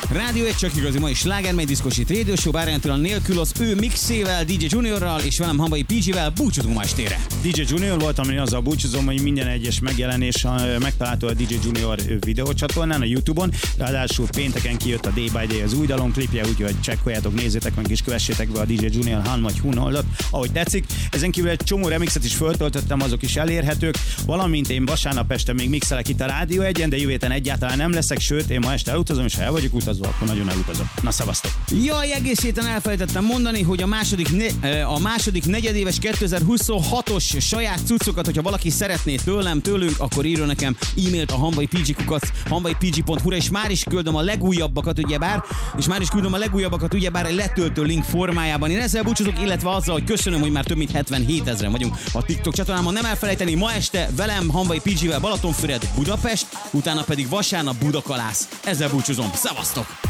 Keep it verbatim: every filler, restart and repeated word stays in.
Rádió egy csak igazi mai sláger, diszkosít Radio Show, bárjántalan nélkül az ő mixével, dé dzsé Juniorral és velem Hamvai pé gé-vel búcsúzunk ma estére. dé dzsé Junior voltam, én azzal búcsúzom, hogy minden egyes megjelenés megtalálható a dé dzsé Junior videócsatornán, a YouTube-on. Ráadásul pénteken kijött a Day by Day az új dalon klipje, úgyhogy csekkoljátok, nézzétek meg és kövessétek be a dé dzsé Junior Han vagy Hun oldalt, ahogy tetszik. Ezen kívül egy csomó remixet is föltöltöttem, azok is elérhetők, valamint én vasárnap este még mixelek itt a Rádió egyen, de jövő héten egyáltalán nem leszek, sőt, én ma este elutazom, és ha el vagyok utazva, akkor nagyon elutazom. Na, szevasztok! Jaj, egész héten elfelejtettem mondani, hogy a második, ne, a második negyedéves kétezer-huszonhatos saját cuccokat, hogyha valaki szeretné tőlem, tőlünk, akkor írjon nekem e-mailt a hamvai pé gé kukac hamvai pé gé pont hu-ra, és már is küldöm a legújabbakat, ugyebár, és már is küldöm a legújabbakat, ugyebár egy letöltő link formájában. Én ezzel búcsúzok, illetve azzal, hogy köszönöm, hogy már több mint hetvenhétezren vagyunk a TikTok csatornámon. Nem elfelejteni, ma este velem Hamvai pé gé-vel Balatonfüred, Budapest, utána pedig vasárnap Budakalász. Ezzel búcsúzom. Szevasztok!